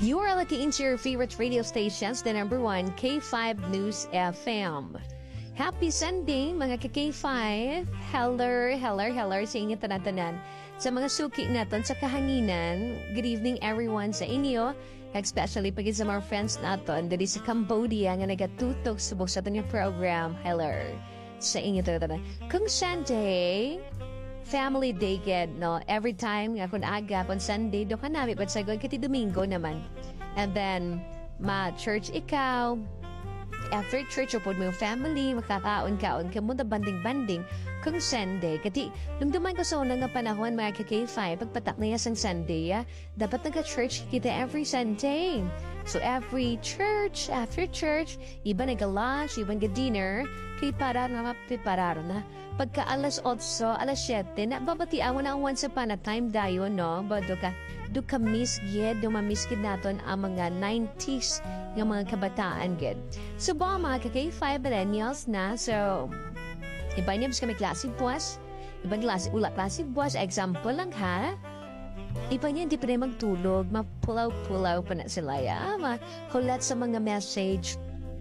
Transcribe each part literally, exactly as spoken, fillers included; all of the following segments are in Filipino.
You are looking into your favorite radio stations, the number one, K five News F M. Happy Sunday, mga ka-K five. Hello, hello, hello sa inyo tanan-tanan. Sa mga suki natin sa kahanginan, good evening everyone sa inyo, especially pag sa mga friends natin dali sa Cambodia nga nagatutok subok sa ating program. Hello sa inyo tanan-tanan. Kung Sunday, family day ged, no? Every time nga kung aga on Sunday, do ka namin but sa kiti Domingo naman. And then, ma-church ikaw, after church, upod mo yung family, makakaon-kaon ka muna banding-banding kung Sunday. Kasi, nung duman ko sa unang nga panahon, mga ka-K five, pagpatak na yasang Sunday, ah, dapat nagka-church kita every Sunday. So, every church, after church, iba nag-lunch, iba nag-dinner, kay parar na mapiparar na. Pagka alas otso, alas siyete, na babatiawan na ang once upon a time dayo, no? Bado ka, do ka miss gid, do ma-miss gid naton ang mga nineties ng mga kabataan gid. So, ba mga ka-K five millennials na, so, iba niya mas kami klase buwas, ibang klase, ula klase buwas, example lang ha, iba niya hindi pa rin magtulog, mapulaw-pulaw pa na sila, ya, makulat sa mga message,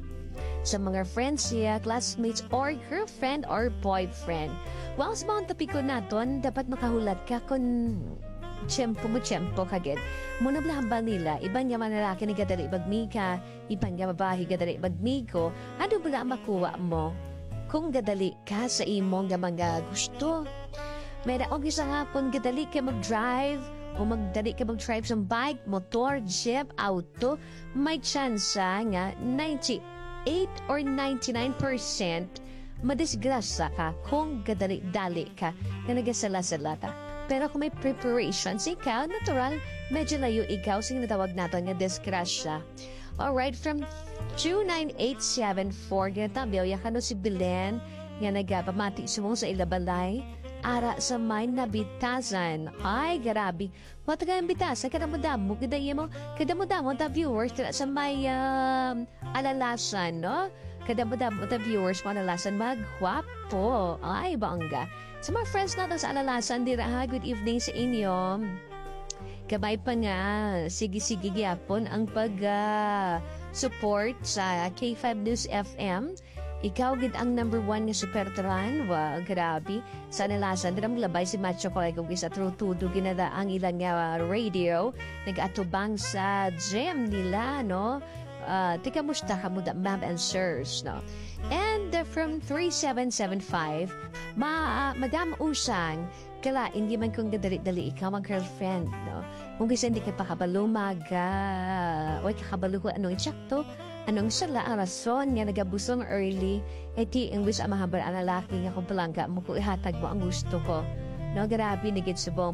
sa mga friends niya, classmates, or girlfriend or boyfriend. Well, sa mga topiko naton, dapat makahulat ka kung tiyempo mo tiyempo kagad. Muna blahamba nila, ibang niya manalaki ni gadali bagmi ka, ibang niya mabahi gadali bagmi ko, ano ba makuha mo? Kung gadali ka sa imong nga mga gusto. May naong isa nga kung gadali ka mag-drive, o magdali ka mag-drive sa bike, motor, jeep, auto, may chance nga ninety-eight or ninety-nine percent madisgrasa ka kung gadali-dali ka na nagasala-sala ta. Pero kung may preparations ikaw, natural, medyo layo ikaw sa natawag natin nga disgrasya. Alright, from two nine eight seven four, ginatabiyaw yakano si Belen, nga nagapamati sumong sa ilabalay, ara sa may nabitasan. Ay, garabi. Matagal ang bitasan, kadamodamo, kadaya mo, kadamodamo ta viewers, sa may um, alalasan, no? Kadamodamo ta viewers, mga alalasan, magwapo. Ay, bangga. Sa mga friends natin sa alalasan, dira ha, good evening sa inyo. Kabay pa nga, sige-sige gyapon ang pag-support uh, sa K five News F M. Ikaw gid ang number one nga supertran. Wow, grabe. Sa nalasan, dira maglabay si Macho Colegong sa Trutudo ginada ang ilang nga radio. Nag-atubang sa gem nila, no? Uh, tika musta ka mo da, ma'am and sirs, no? And uh, from three seven seven five, ma, uh, Madam Usang, kala, hindi man kung gadali-dali ikaw ang girlfriend, no? Kung kasi hindi ka pa kabalo mag, uh, o kakabalo ko anong itsakto, anong sala ang rason nga nagabusong early, eti ang wish ang mahabar ang lalaki nga kung palangga mo ko ihatag mo ang gusto ko. No, grabe, nagit subong